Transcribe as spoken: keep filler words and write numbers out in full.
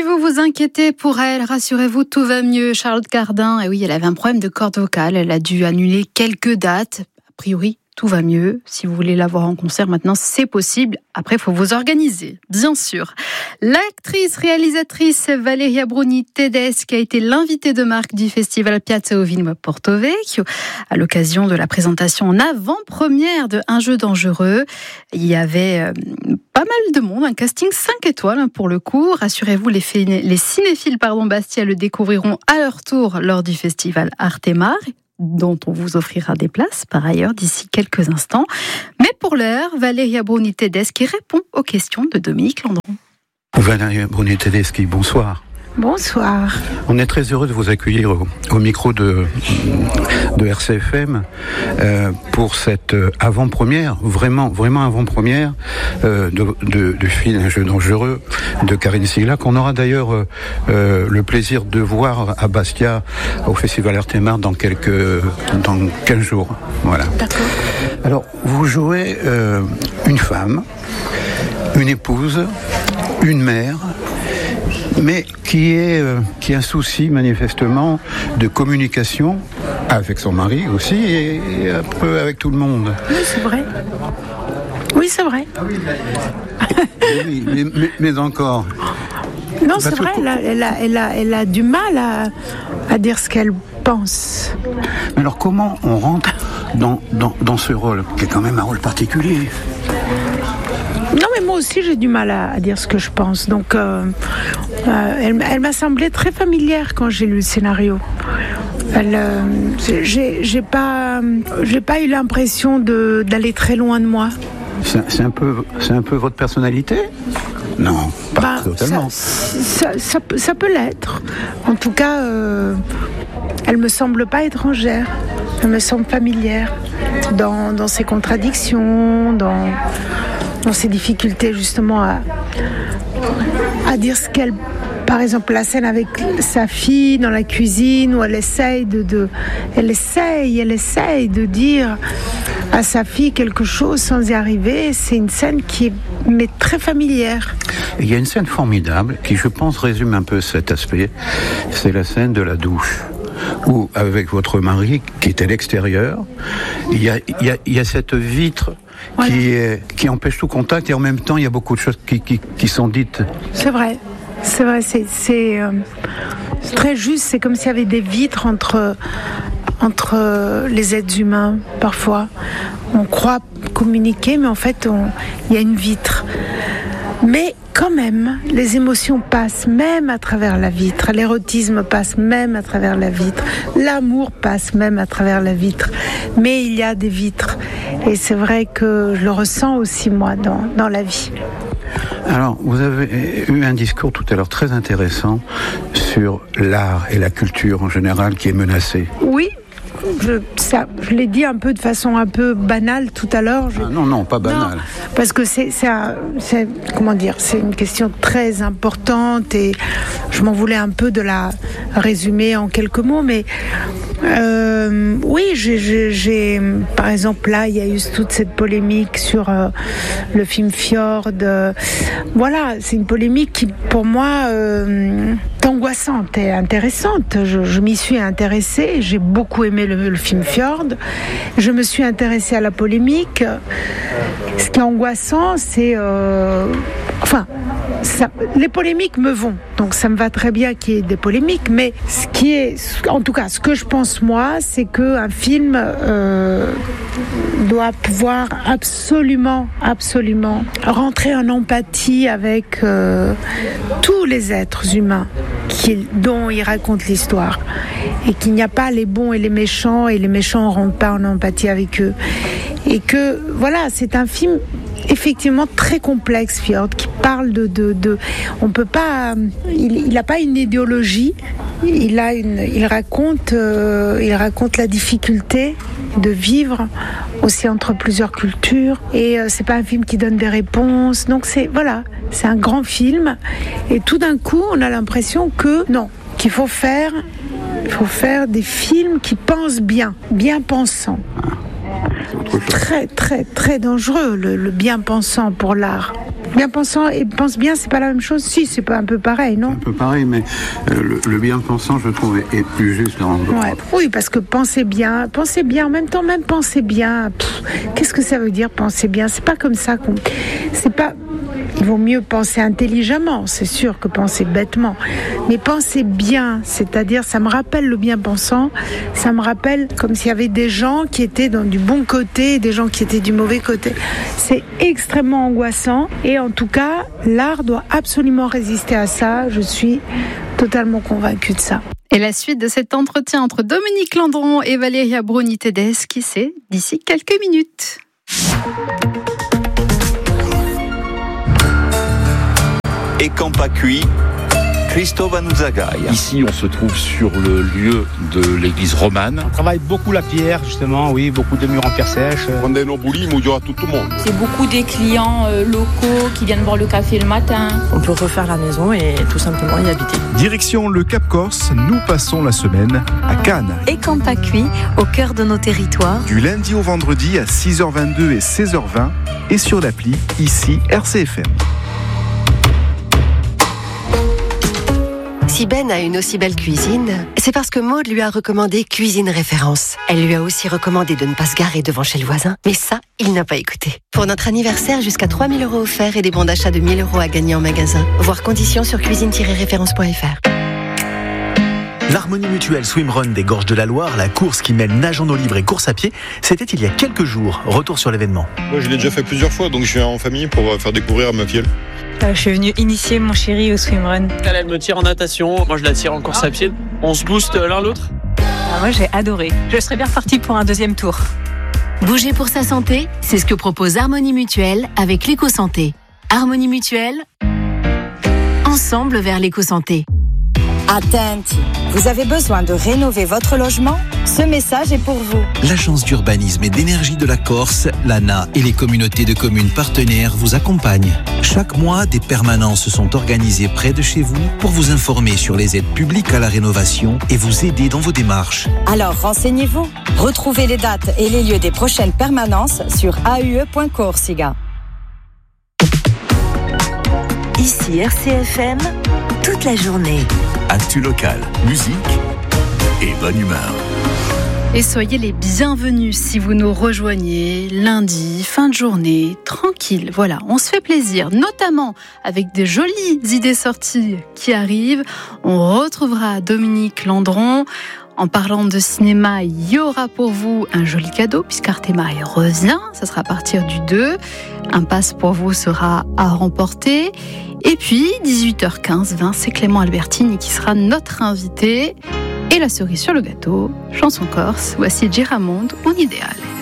Si vous vous inquiétez pour elle, rassurez-vous, tout va mieux. Charlotte Cardin, et oui, elle avait un problème de corde vocale. Elle a dû annuler quelques dates. A priori, tout va mieux. Si vous voulez la voir en concert maintenant, c'est possible. Après, il faut vous organiser, bien sûr. L'actrice, réalisatrice Valeria Bruni Tedeschi a été l'invitée de marque du festival Piazza Ovino à Porto Vecchio à l'occasion de la présentation en avant-première de Un jeu dangereux. Il y avait euh, pas mal de monde, un casting cinq étoiles hein, pour le coup. Rassurez-vous, les, fé- les cinéphiles pardon, Bastia le découvriront à leur tour lors du festival Artemar, dont on vous offrira des places, par ailleurs, d'ici quelques instants. Mais pour l'heure, Valeria Bruni Tedeschi répond aux questions de Dominique Landron. Valeria Bruni Tedeschi, bonsoir. Bonsoir. On est très heureux de vous accueillir au, au micro de, de R C F M euh, pour cette avant-première, vraiment, vraiment avant-première euh, de, de, du film Un jeu dangereux de Karine Sigla, qu'on aura d'ailleurs euh, euh, le plaisir de voir à Bastia au Festival Artemar dans quelques dans quinze jours. Voilà. D'accord. Alors, vous jouez euh, une femme, une épouse, une mère, mais qui est euh, qui a un souci manifestement de communication avec son mari aussi et, et un peu avec tout le monde. Oui, c'est vrai. Oui, c'est vrai. Oui, mais, mais, mais encore. Non, Parce c'est vrai, que... elle, a, elle, a, elle, a, elle a du mal à, à dire ce qu'elle pense. Mais alors comment on rentre dans, dans, dans ce rôle, qui est quand même un rôle particulier? Non, mais moi aussi j'ai du mal à, à dire ce que je pense. Donc, euh, euh, elle, elle m'a semblé très familière quand j'ai lu le scénario. Elle, euh, j'ai, j'ai pas, j'ai pas eu l'impression de, d'aller très loin de moi. C'est, c'est un peu, c'est un peu votre personnalité? Non, pas bah, totalement. Ça, ça, ça, ça peut l'être. En tout cas, euh, elle me semble pas étrangère. Elle me semble familière dans, dans ses contradictions, dans dans ses difficultés justement à, à dire ce qu'elle... Par exemple, la scène avec sa fille dans la cuisine où elle essaye de, de, elle essaye, elle essaye de dire à sa fille quelque chose sans y arriver. C'est une scène qui est mais très familière. Il y a une scène formidable qui, je pense, résume un peu cet aspect. C'est la scène de la douche, où, avec votre mari, qui est à l'extérieur, il y a, il y a, il y a cette vitre voilà. qui, est, qui empêche tout contact, et en même temps, il y a beaucoup de choses qui, qui, qui sont dites. C'est vrai, c'est vrai, c'est, c'est, euh, c'est très juste. C'est comme s'il y avait des vitres entre, entre les êtres humains, parfois. On croit communiquer, mais en fait, on, il y a une vitre. Mais quand même, les émotions passent même à travers la vitre. L'érotisme passe même à travers la vitre. L'amour passe même à travers la vitre. Mais il y a des vitres. Et c'est vrai que je le ressens aussi, moi, dans, dans la vie. Alors, vous avez eu un discours tout à l'heure très intéressant sur l'art et la culture en général qui est menacée. Oui. Je, ça, je l'ai dit un peu de façon un peu banale tout à l'heure. Je... Ah non, non, pas banale. Non, parce que c'est, c'est, un, c'est, comment dire, c'est une question très importante et je m'en voulais un peu de la résumer en quelques mots. Mais euh, oui, j'ai, j'ai, j'ai, par exemple, là, il y a eu toute cette polémique sur euh, le film Fjord. Euh, voilà, c'est une polémique qui, pour moi, euh, est angoissante et intéressante. Je, je m'y suis intéressée. J'ai beaucoup aimé le Le, le film Fjord. Je me suis intéressée à la polémique. Ce qui est angoissant, c'est... Euh, enfin, ça, les polémiques me vont. Donc ça me va très bien qu'il y ait des polémiques. Mais ce qui est... En tout cas, ce que je pense, moi, c'est qu'un film euh, doit pouvoir absolument, absolument rentrer en empathie avec euh, tous les êtres humains qui, dont il raconte l'histoire. Et qu'il n'y a pas les bons et les méchants, et les méchants ne rentrent pas en empathie avec eux. Et que, voilà, c'est un film effectivement très complexe, Fjord, qui parle de... de, de on peut pas... Il n'a pas une idéologie, il, a une, il, raconte, euh, il raconte la difficulté de vivre aussi entre plusieurs cultures. Et euh, c'est pas un film qui donne des réponses. Donc c'est, voilà, c'est un grand film. Et tout d'un coup, on a l'impression que, non, qu'il faut faire... Il faut faire des films qui pensent bien, bien pensants. Très, très, très dangereux, le, le bien pensant pour l'art. Bien pensant et pense bien, c'est pas la même chose. Si, c'est pas un peu pareil, non? Un peu pareil, mais euh, le, le bien pensant, je trouve, est, est plus juste dans le ouais. Oui, parce que penser bien, penser bien, en même temps, même penser bien. Pff, qu'est-ce que ça veut dire penser bien? C'est pas comme ça qu'on. C'est pas. Il vaut mieux penser intelligemment, c'est sûr, que penser bêtement. Mais penser bien, c'est-à-dire, ça me rappelle le bien pensant, ça me rappelle comme s'il y avait des gens qui étaient dans du bon côté et des gens qui étaient du mauvais côté. C'est extrêmement angoissant et en tout cas, l'art doit absolument résister à ça. Je suis totalement convaincue de ça. Et la suite de cet entretien entre Dominique Landron et Valeria Bruni-Tedeschi, c'est d'ici quelques minutes. Et quand pas cuit, Christophe Anuzagaï. Ici, on se trouve sur le lieu de l'église romane. On travaille beaucoup la pierre, justement, oui, beaucoup de murs en pierre sèche. On est nobuli, il y aura tout le monde. C'est beaucoup des clients euh, locaux qui viennent boire le café le matin. On peut refaire la maison et tout simplement y habiter. Direction le Cap Corse, nous passons la semaine à Cannes. Et quand pas cuit, au cœur de nos territoires. Du lundi au vendredi à six heures vingt-deux et seize heures vingt et sur l'appli, ici R C F M. Si Ben a une aussi belle cuisine, c'est parce que Maud lui a recommandé Cuisine Référence. Elle lui a aussi recommandé de ne pas se garer devant chez le voisin, mais ça, il n'a pas écouté. Pour notre anniversaire, jusqu'à trois mille euros offerts et des bons d'achat de mille euros à gagner en magasin. Voir conditions sur cuisine tiret référence point f r. L'Harmonie Mutuelle Swimrun des Gorges de la Loire, la course qui mêle nage en eau libre et course à pied, c'était il y a quelques jours. Retour sur l'événement. Moi, je l'ai déjà fait plusieurs fois, donc je viens en famille pour faire découvrir à ma fille. Euh, je suis venue initier mon chéri au swimrun. Elle, elle me tire en natation, moi je la tire en course à pied. On se booste l'un l'autre. Ah, moi j'ai adoré. Je serais bien repartie pour un deuxième tour. Bouger pour sa santé, c'est ce que propose Harmonie Mutuelle avec l'éco-santé. Harmonie Mutuelle, ensemble vers l'éco-santé. Attenti, vous avez besoin de rénover votre logement? Ce message est pour vous. L'Agence d'urbanisme et d'énergie de la Corse, l'A N A et les communautés de communes partenaires vous accompagnent. Chaque mois, des permanences sont organisées près de chez vous pour vous informer sur les aides publiques à la rénovation et vous aider dans vos démarches. Alors renseignez-vous. Retrouvez les dates et les lieux des prochaines permanences sur a u e point corsica. Ici R C F M, toute la journée. Actu local, musique et bonne humeur. Et soyez les bienvenus si vous nous rejoignez lundi, fin de journée, tranquille. Voilà, on se fait plaisir, notamment avec des jolies idées sorties qui arrivent. On retrouvera Dominique Landron. En parlant de cinéma, il y aura pour vous un joli cadeau puisqu'Artema revient. Ça sera à partir du deux. Un pass pour vous sera à remporter. Et puis, dix-huit heures quinze, vingt, c'est Clément Albertini qui sera notre invité. Et la cerise sur le gâteau, chanson corse, voici Giramonde, mon idéal.